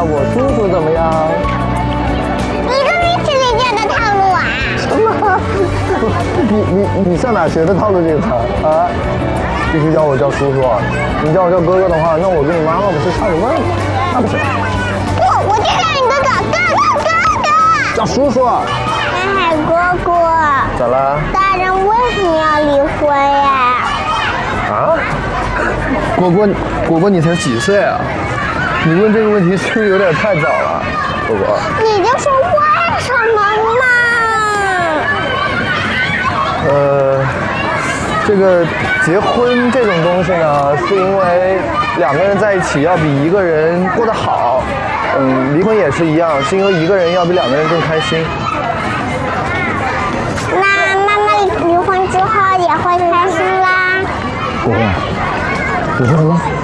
叫我叔叔怎么样？ 你这是吃人家的套路啊！ 什么？你上哪学的套路这个啊？必须叫我叫叔叔，你叫我叫哥哥的话，那我跟你妈妈不是差点问题？那不行。 不，我就叫你哥哥，哥。 叫叔叔。 哎，哥哥。 咋了？ 大人为什么要离婚呀？ 啊？果果，你才几岁啊？你问这个问题是不是有点太早了，果果？ 你就说为什么嘛？ 这个结婚这种东西呢，是因为两个人在一起要比一个人过得好。离婚也是一样，是因为一个人要比两个人更开心。 那妈妈离婚之后也会开心啦？ 不会，你说什么？